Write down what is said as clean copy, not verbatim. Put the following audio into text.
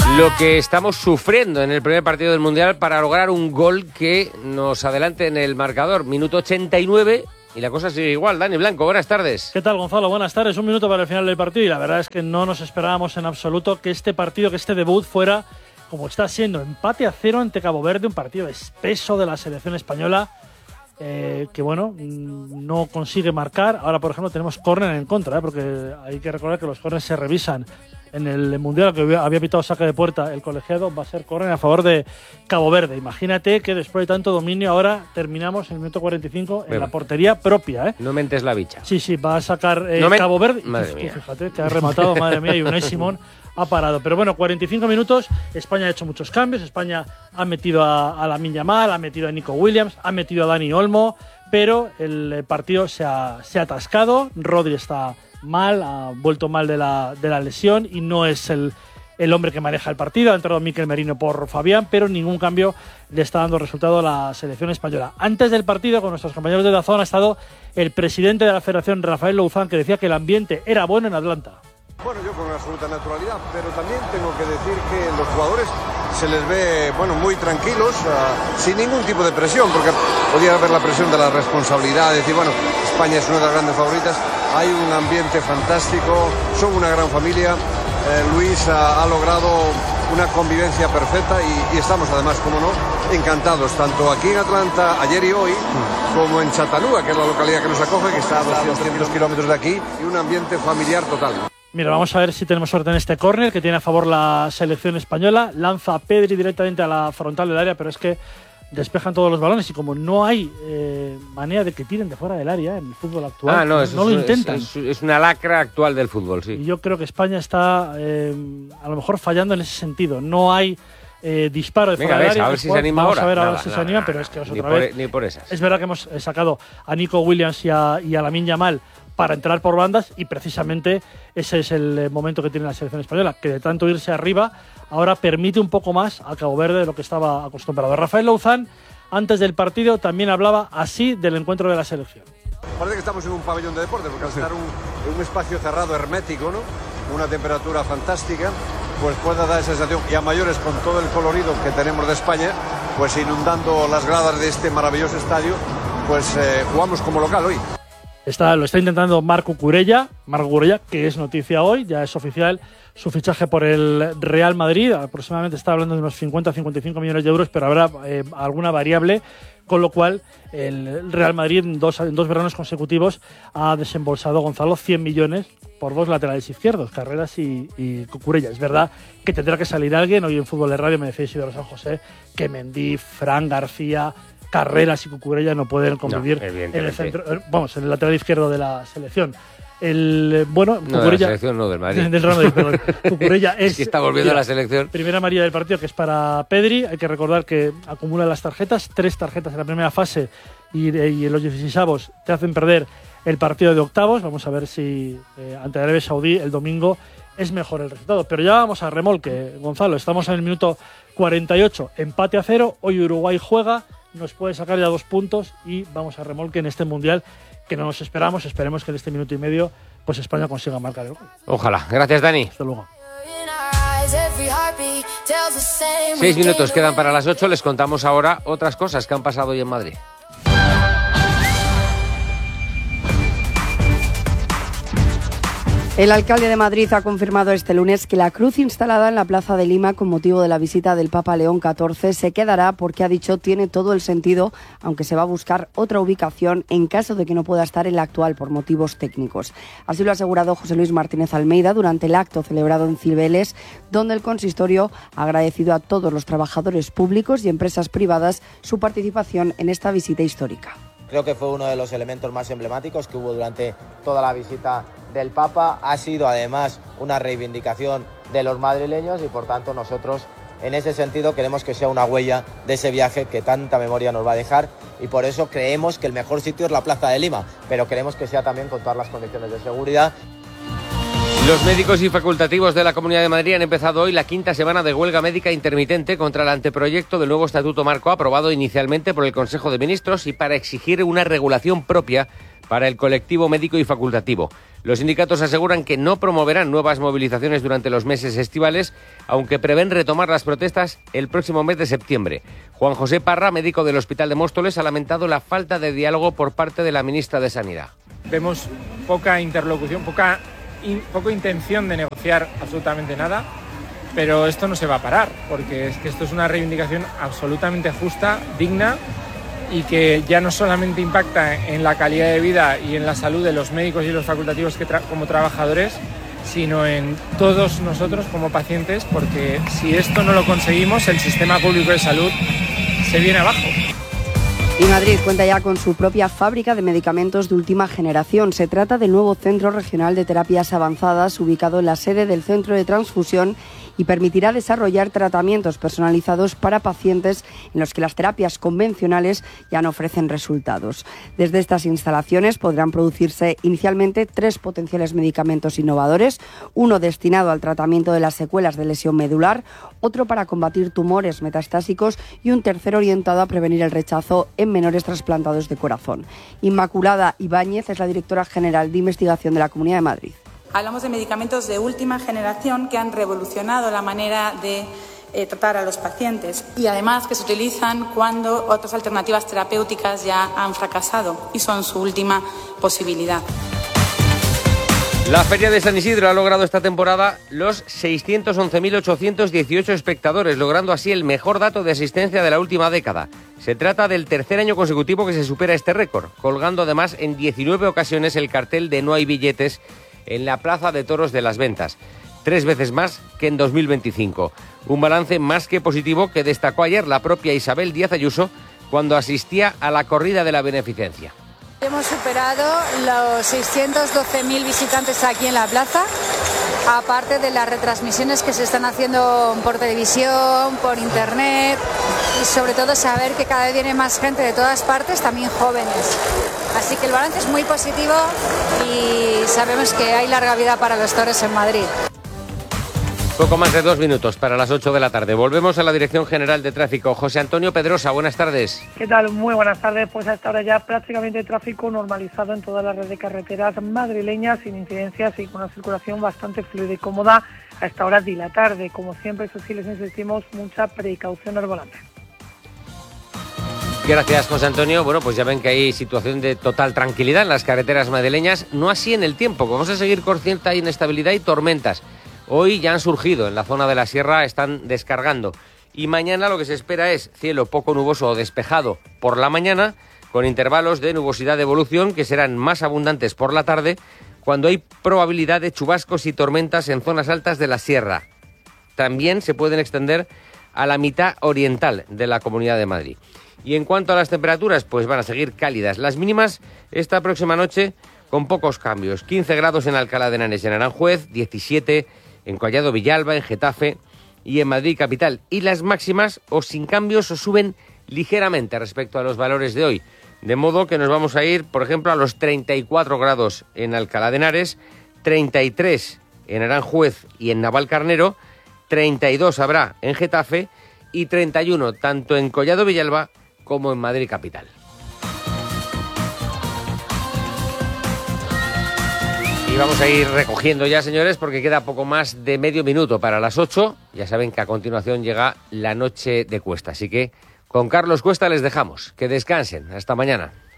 Lo que estamos sufriendo en el primer partido del Mundial para lograr un gol que nos adelante en el marcador. Minuto 89 y la cosa sigue igual. Dani Blanco, buenas tardes. ¿Qué tal, Gonzalo? Buenas tardes. Un minuto para el final del partido y la verdad es que no nos esperábamos en absoluto que este partido, que este debut fuera como está siendo, empate a 0 ante Cabo Verde, un partido espeso de la selección española que bueno, no consigue marcar. Ahora, por ejemplo, tenemos córner en contra, porque hay que recordar que los córners se revisan. En el Mundial que había pitado saque de puerta el colegiado, va a ser córner a favor de Cabo Verde. Imagínate que después de tanto dominio ahora terminamos en el minuto 45 en la portería propia. No mentes la bicha. Sí, va a sacar Cabo Verde. Madre mía. Fíjate que ha rematado, madre mía, y Unai Simón ha parado. Pero bueno, 45 minutos, España ha hecho muchos cambios. España ha metido a Lamine Yamal, ha metido a Nico Williams, ha metido a Dani Olmo, pero el partido se ha atascado. Rodri está mal, ha vuelto mal de la lesión y no es el hombre que maneja el partido. Ha entrado Mikel Merino por Fabián, pero ningún cambio le está dando resultado a la selección española. Antes del partido, con nuestros compañeros de DAZN, ha estado el presidente de la Federación, Rafael Louzán, que decía que el ambiente era bueno en Atlanta. Bueno, yo con absoluta naturalidad, pero también tengo que decir que los jugadores se les ve, bueno, muy tranquilos, sin ningún tipo de presión, porque podía haber la presión de la responsabilidad, decir, bueno, España es una de las grandes favoritas, hay un ambiente fantástico, son una gran familia, Luis ha logrado una convivencia perfecta y estamos además, como no, encantados, tanto aquí en Atlanta, ayer y hoy, como en Chattanooga, que es la localidad que nos acoge, que está a 200 kilómetros de aquí, y un ambiente familiar total. Mira, vamos a ver si tenemos suerte en este córner que tiene a favor la selección española. Lanza a Pedri directamente a la frontal del área, pero es que despejan todos los balones y como no hay manera de que tiren de fuera del área en el fútbol actual, no lo intentan. Es una lacra actual del fútbol, sí. Y yo creo que España está a lo mejor fallando en ese sentido. No hay disparo de fuera del área. A ver si se anima ahora. Vamos a ver si se anima, pero es que otra vez. Ni por esas. Es verdad que hemos sacado a Nico Williams y a Lamine Yamal para entrar por bandas y precisamente ese es el momento que tiene la selección española, que de tanto irse arriba ahora permite un poco más a Cabo Verde de lo que estaba acostumbrado. Rafael Louzán, antes del partido, también hablaba así del encuentro de la selección. Parece que estamos en un pabellón de deporte, porque al estar en un espacio cerrado, hermético, ¿no? Una temperatura fantástica, pues puede dar esa sensación, y a mayores con todo el colorido que tenemos de España, pues inundando las gradas de este maravilloso estadio, pues jugamos como local hoy. Lo está intentando Marco Cucurella, que es noticia hoy, ya es oficial su fichaje por el Real Madrid. Aproximadamente está hablando de unos 50-55 millones de euros, pero habrá alguna variable, con lo cual el Real Madrid en dos veranos consecutivos ha desembolsado, Gonzalo, 100 millones por dos laterales izquierdos, Carreras y Cucurella. Es verdad que tendrá que salir alguien. Hoy en Fútbol de Radio me decía Isidoro San José que Mendy, Fran García, Carreras y Cucurella no pueden convivir en el centro, en el lateral izquierdo de la selección. Cucurella, de la selección no, del Madrid. Del Real Madrid, perdón. Cucurella es que está volviendo a la selección. Primera amarilla del partido, que es para Pedri. Hay que recordar que acumula las tarjetas, 3 tarjetas en la primera fase y en los 16avos te hacen perder el partido de octavos. Vamos a ver si ante Arabia Saudí el domingo es mejor el resultado. Pero ya vamos a remolque, Gonzalo. Estamos en el minuto 48, empate a 0. Hoy Uruguay juega, nos puede sacar ya 2 puntos y vamos a remolque en este Mundial que no nos esperamos. Esperemos que en este minuto y medio pues España consiga marcar el gol. Ojalá. Gracias, Dani. Hasta luego. 6 minutos quedan para las 8. Les contamos ahora otras cosas que han pasado hoy en Madrid. El alcalde de Madrid ha confirmado este lunes que la cruz instalada en la Plaza de Lima con motivo de la visita del Papa León XIV se quedará porque, ha dicho, tiene todo el sentido, aunque se va a buscar otra ubicación en caso de que no pueda estar en la actual por motivos técnicos. Así lo ha asegurado José Luis Martínez Almeida durante el acto celebrado en Cibeles, donde el consistorio ha agradecido a todos los trabajadores públicos y empresas privadas su participación en esta visita histórica. Creo que fue uno de los elementos más emblemáticos que hubo durante toda la visita del Papa. Ha sido además una reivindicación de los madrileños y por tanto nosotros en ese sentido queremos que sea una huella de ese viaje que tanta memoria nos va a dejar y por eso creemos que el mejor sitio es la Plaza de Lima, pero queremos que sea también con todas las condiciones de seguridad. Los médicos y facultativos de la Comunidad de Madrid han empezado hoy la 5ª semana de huelga médica intermitente contra el anteproyecto del nuevo Estatuto Marco aprobado inicialmente por el Consejo de Ministros y para exigir una regulación propia para el colectivo médico y facultativo. Los sindicatos aseguran que no promoverán nuevas movilizaciones durante los meses estivales, aunque prevén retomar las protestas el próximo mes de septiembre. Juan José Parra, médico del Hospital de Móstoles, ha lamentado la falta de diálogo por parte de la ministra de Sanidad. Vemos poca interlocución, poca intención de negociar absolutamente nada, pero esto no se va a parar, porque es que esto es una reivindicación absolutamente justa, digna, y que ya no solamente impacta en la calidad de vida y en la salud de los médicos y los facultativos como trabajadores, sino en todos nosotros como pacientes, porque si esto no lo conseguimos, el sistema público de salud se viene abajo. Y Madrid cuenta ya con su propia fábrica de medicamentos de última generación. Se trata del nuevo Centro Regional de Terapias Avanzadas, ubicado en la sede del Centro de Transfusión, y permitirá desarrollar tratamientos personalizados para pacientes en los que las terapias convencionales ya no ofrecen resultados. Desde estas instalaciones podrán producirse inicialmente 3 potenciales medicamentos innovadores, uno destinado al tratamiento de las secuelas de lesión medular, otro para combatir tumores metastásicos y un tercero orientado a prevenir el rechazo en menores trasplantados de corazón. Inmaculada Ibáñez es la directora general de investigación de la Comunidad de Madrid. Hablamos de medicamentos de última generación que han revolucionado la manera de tratar a los pacientes y además que se utilizan cuando otras alternativas terapéuticas ya han fracasado y son su última posibilidad. La Feria de San Isidro ha logrado esta temporada los 611.818 espectadores, logrando así el mejor dato de asistencia de la última década. Se trata del tercer año consecutivo que se supera este récord, colgando además en 19 ocasiones el cartel de No hay billetes en la Plaza de Toros de las Ventas, 3 veces más que en 2025. Un balance más que positivo que destacó ayer la propia Isabel Díaz Ayuso cuando asistía a la corrida de la beneficencia. Hemos superado los 612.000 visitantes aquí en la plaza, aparte de las retransmisiones que se están haciendo por televisión, por internet y sobre todo saber que cada vez viene más gente de todas partes, también jóvenes. Así que el balance es muy positivo y sabemos que hay larga vida para los toros en Madrid. Poco más de 2 minutos para las 8 de la tarde. Volvemos a la Dirección General de Tráfico. José Antonio Pedrosa, buenas tardes. ¿Qué tal? Muy buenas tardes. Pues a esta hora ya prácticamente tráfico normalizado en toda la red de carreteras madrileñas, sin incidencias y con una circulación bastante fluida y cómoda a esta hora de la tarde. Como siempre, eso sí, les insistimos, mucha precaución al volante. Gracias, José Antonio. Bueno, pues ya ven que hay situación de total tranquilidad en las carreteras madrileñas, no así en el tiempo. Vamos a seguir con cierta inestabilidad y tormentas. Hoy ya han surgido en la zona de la sierra, están descargando. Y mañana lo que se espera es cielo poco nuboso o despejado por la mañana, con intervalos de nubosidad de evolución que serán más abundantes por la tarde, cuando hay probabilidad de chubascos y tormentas en zonas altas de la sierra. También se pueden extender a la mitad oriental de la Comunidad de Madrid. Y en cuanto a las temperaturas, pues van a seguir cálidas. Las mínimas esta próxima noche con pocos cambios. 15 grados en Alcalá de Henares y en Aranjuez, 17 en Collado Villalba, en Getafe y en Madrid capital. Y las máximas, o sin cambios, o suben ligeramente respecto a los valores de hoy. De modo que nos vamos a ir, por ejemplo, a los 34 grados en Alcalá de Henares, 33 en Aranjuez y en Navalcarnero, 32 habrá en Getafe y 31 tanto en Collado Villalba como en Madrid capital. Y vamos a ir recogiendo ya, señores, porque queda poco más de medio minuto para las 8. Ya saben que a continuación llega la noche de Cuesta. Así que con Carlos Cuesta les dejamos. Que descansen. Hasta mañana.